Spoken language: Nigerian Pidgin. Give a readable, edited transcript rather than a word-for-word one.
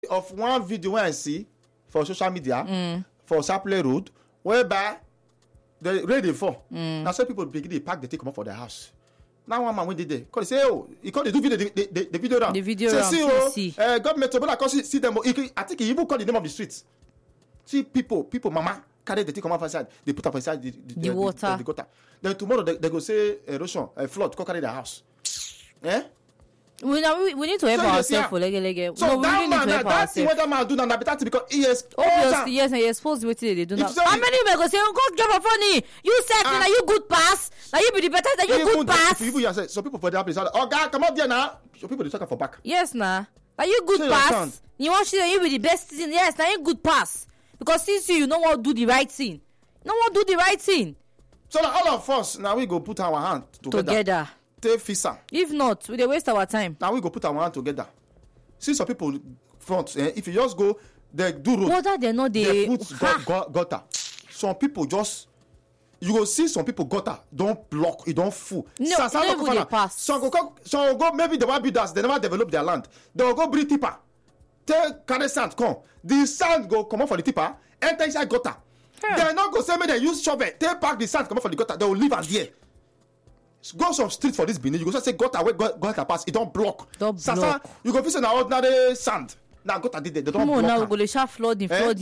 of one video wey I see for social media for Sapele Road whereby the rain dey fall. Na so people begin dey pack, dey take comot for their house. Now one man wey dey there come say, oh, he come dey do video, the video round. The video say, round, see, government Tobola come see them. I think he even call the name of the street. See people, mama carry the thing come out inside. They put up inside the water. The gutter. Then tomorrow they go say erosion, flood, come carry their house. Eh? We need to help ourselves for lege. So no, that man, that thing what that man do now, better because he is obviously yes, and he exposed what they do now. How many people go say, "Oh, God, drop a funny"? You said that you good pass. Now you be the better. That you good pass. People you say some people for that place. Oh God, come up there now. Some people they talk for back. Yes, nah. Now you good pass. You want to you be the best thing. Yes, now you good pass. Because since you no want to do the right thing, So now all of us now we go put our hand together. Take FISA. If not, we dey waste our time. Now we go put our hand together. See some people front. If you just go, they do road. Whether they know they put gutter. Some people just you go see some people gutter don't block, it don't full. No, they pass. Some go maybe the one builders they never develop their land. They will go bring tipper. Take carry sand come. The sand go come out for the tipper. Enter inside gutter. They not go say me they use shovel. Take pack the sand come out for the gutter. They will leave and there. Go some street for this Benin. You go say gutter where gutter pass. It don't block. Sasa, you go feel say na ordinary sand. Now gutter did they don't block. Now we go dey sharp flooding.